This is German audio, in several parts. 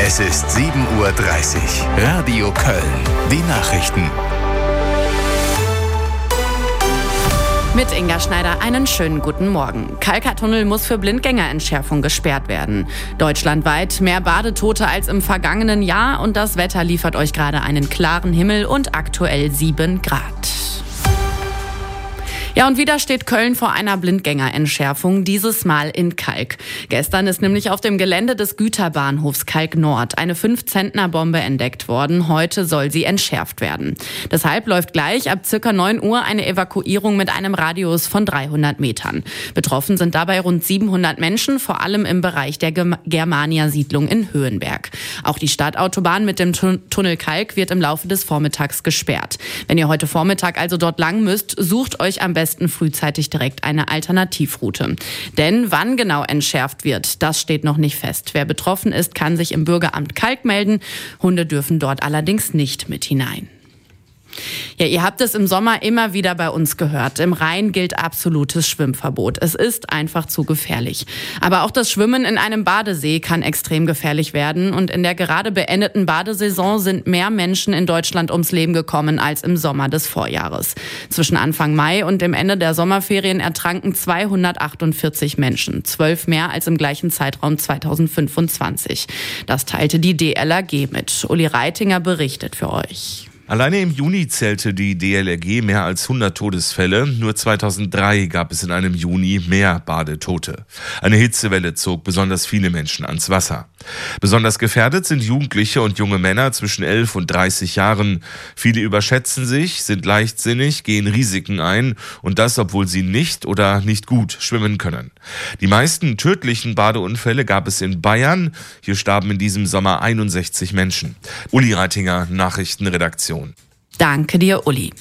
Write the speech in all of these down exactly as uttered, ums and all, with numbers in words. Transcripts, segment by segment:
Es ist sieben Uhr dreißig. Radio Köln. Die Nachrichten. Mit Inga Schneider einen schönen guten Morgen. Kalkatunnel muss für Blindgängerentschärfung gesperrt werden. Deutschlandweit mehr Badetote als im vergangenen Jahr und das Wetter liefert euch gerade einen klaren Himmel und aktuell sieben Grad. Ja, und wieder steht Köln vor einer Blindgängerentschärfung, dieses Mal in Kalk. Gestern ist nämlich auf dem Gelände des Güterbahnhofs Kalk Nord eine fünf-Zentner-Bombe entdeckt worden. Heute soll sie entschärft werden. Deshalb läuft gleich ab circa neun Uhr eine Evakuierung mit einem Radius von dreihundert Metern. Betroffen sind dabei rund siebenhundert Menschen, vor allem im Bereich der Germania-Siedlung in Höhenberg. Auch die Stadtautobahn mit dem Tunnel Kalk wird im Laufe des Vormittags gesperrt. Wenn ihr heute Vormittag also dort lang müsst, sucht euch am besten frühzeitig direkt eine Alternativroute. Denn wann genau entschärft wird, das steht noch nicht fest. Wer betroffen ist, kann sich im Bürgeramt Kalk melden. Hunde dürfen dort allerdings nicht mit hinein. Ja, ihr habt es im Sommer immer wieder bei uns gehört. Im Rhein gilt absolutes Schwimmverbot. Es ist einfach zu gefährlich. Aber auch das Schwimmen in einem Badesee kann extrem gefährlich werden. Und in der gerade beendeten Badesaison sind mehr Menschen in Deutschland ums Leben gekommen als im Sommer des Vorjahres. Zwischen Anfang Mai und dem Ende der Sommerferien ertranken zweihundertachtundvierzig Menschen. Zwölf mehr als im gleichen Zeitraum zweitausendfünfundzwanzig. Das teilte die D L R G mit. Uli Reitinger berichtet für euch. Alleine im Juni zählte die D L R G mehr als hundert Todesfälle. Nur zweitausenddrei gab es in einem Juni mehr Badetote. Eine Hitzewelle zog besonders viele Menschen ans Wasser. Besonders gefährdet sind Jugendliche und junge Männer zwischen elf und dreißig Jahren. Viele überschätzen sich, sind leichtsinnig, gehen Risiken ein und das, obwohl sie nicht oder nicht gut schwimmen können. Die meisten tödlichen Badeunfälle gab es in Bayern. Hier starben in diesem Sommer einundsechzig Menschen. Uli Reitinger, Nachrichtenredaktion. Danke dir, Uli.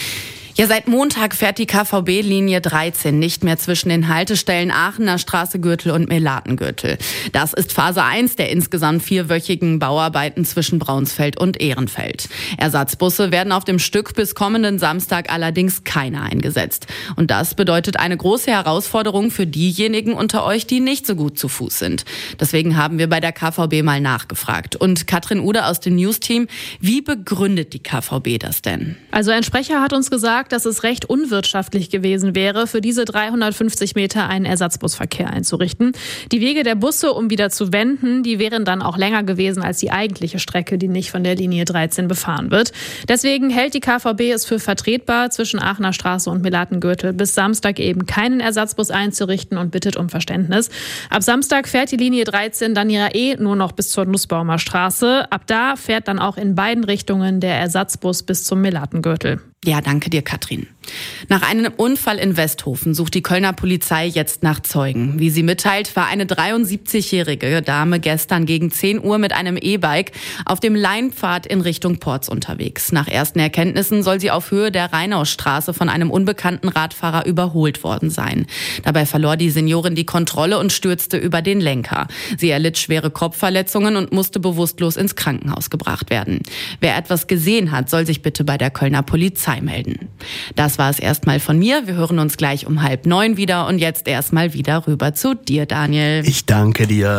Ja, seit Montag fährt die K V B-Linie dreizehn nicht mehr zwischen den Haltestellen Aachener Straße-Gürtel und Melatengürtel. Das ist Phase eins der insgesamt vierwöchigen Bauarbeiten zwischen Braunsfeld und Ehrenfeld. Ersatzbusse werden auf dem Stück bis kommenden Samstag allerdings keine eingesetzt. Und das bedeutet eine große Herausforderung für diejenigen unter euch, die nicht so gut zu Fuß sind. Deswegen haben wir bei der K V B mal nachgefragt. Und Katrin Ude aus dem News-Team, wie begründet die K V B das denn? Also ein Sprecher hat uns gesagt, dass es recht unwirtschaftlich gewesen wäre, für diese dreihundertfünfzig Meter einen Ersatzbusverkehr einzurichten. Die Wege der Busse, um wieder zu wenden, die wären dann auch länger gewesen als die eigentliche Strecke, die nicht von der Linie dreizehn befahren wird. Deswegen hält die K V B es für vertretbar, zwischen Aachener Straße und Melatengürtel bis Samstag eben keinen Ersatzbus einzurichten und bittet um Verständnis. Ab Samstag fährt die Linie dreizehn dann ja eh nur noch bis zur Nussbaumer Straße. Ab da fährt dann auch in beiden Richtungen der Ersatzbus bis zum Melatengürtel. Ja, danke dir, Katrin. Nach einem Unfall in Westhofen sucht die Kölner Polizei jetzt nach Zeugen. Wie sie mitteilt, war eine dreiundsiebzigjährige Dame gestern gegen zehn Uhr mit einem E-Bike auf dem Leinpfad in Richtung Porz unterwegs. Nach ersten Erkenntnissen soll sie auf Höhe der Rheinaustraße von einem unbekannten Radfahrer überholt worden sein. Dabei verlor die Seniorin die Kontrolle und stürzte über den Lenker. Sie erlitt schwere Kopfverletzungen und musste bewusstlos ins Krankenhaus gebracht werden. Wer etwas gesehen hat, soll sich bitte bei der Kölner Polizei melden. Das war es erstmal von mir. Wir hören uns gleich um halb neun wieder und jetzt erstmal wieder rüber zu dir, Daniel. Ich danke dir.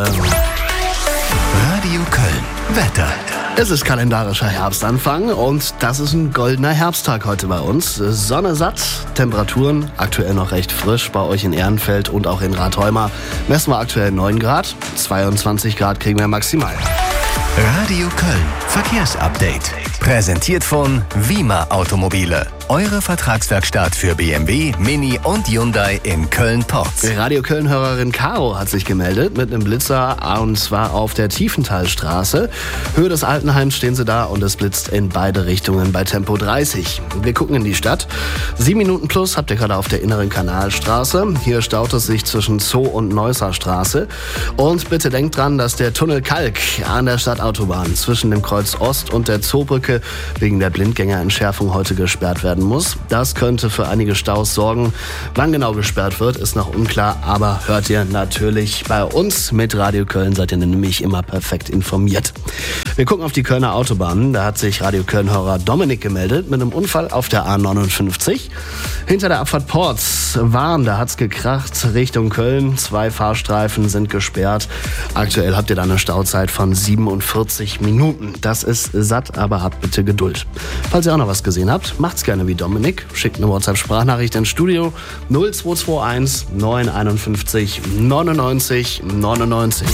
Radio Köln. Wetter. Es ist kalendarischer Herbstanfang und das ist ein goldener Herbsttag heute bei uns. Sonne satt, Temperaturen aktuell noch recht frisch bei euch in Ehrenfeld und auch in Rathheuma. Messen wir aktuell neun Grad, zweiundzwanzig Grad kriegen wir maximal. Radio Köln. Verkehrsupdate. Präsentiert von Wima Automobile. Eure Vertragswerkstatt für B M W, Mini und Hyundai in Köln-Porz. Radio Köln-Hörerin Caro hat sich gemeldet mit einem Blitzer und zwar auf der Tiefenthalstraße. Höhe des Altenheims stehen sie da und es blitzt in beide Richtungen bei Tempo dreißig. Wir gucken in die Stadt. Sieben Minuten plus habt ihr gerade auf der inneren Kanalstraße. Hier staut es sich zwischen Zoo und Neusser Straße. Und bitte denkt dran, dass der Tunnel Kalk an der Stadtautobahn zwischen dem Kreuz Ost und der Zoobrücke wegen der Blindgängerentschärfung heute gesperrt werden werden muss. Das könnte für einige Staus sorgen. Wann genau gesperrt wird, ist noch unklar, aber hört ihr natürlich bei uns. Mit Radio Köln seid ihr nämlich immer perfekt informiert. Wir gucken auf die Kölner Autobahnen. Da hat sich Radio Köln-Hörer Dominik gemeldet mit einem Unfall auf der A neunundfünfzig. Hinter der Abfahrt Porz Warn, da hat's gekracht Richtung Köln. Zwei Fahrstreifen sind gesperrt. Aktuell habt ihr da eine Stauzeit von siebenundvierzig Minuten. Das ist satt, aber habt bitte Geduld. Falls ihr auch noch was gesehen habt, macht's gerne wie Dominik. Schickt eine WhatsApp-Sprachnachricht ins Studio null zwei zwei eins neun fünf eins neunundneunzig neunundneunzig.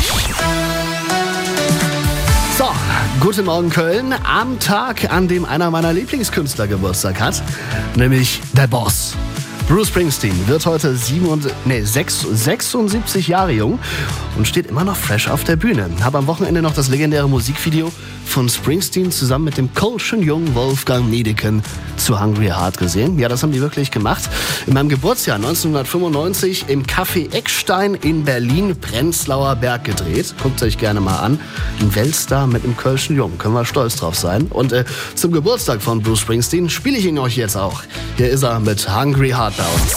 So, guten Morgen Köln. Am Tag, an dem einer meiner Lieblingskünstler Geburtstag hat, nämlich der Boss. Bruce Springsteen wird heute sieben, nee, sechs, sechsundsiebzig Jahre jung und steht immer noch fresh auf der Bühne. Habe am Wochenende noch das legendäre Musikvideo von Springsteen zusammen mit dem kölschen jungen Wolfgang Niedeken zu Hungry Heart gesehen. Ja, das haben die wirklich gemacht. In meinem Geburtsjahr neunzehnhundertfünfundneunzig im Café Eckstein in Berlin, Prenzlauer Berg gedreht. Guckt euch gerne mal an. Ein Weltstar mit einem kölschen Jungen. Können wir stolz drauf sein. Und äh, zum Geburtstag von Bruce Springsteen spiele ich ihn euch jetzt auch. Hier ist er mit Hungry Heart bei uns.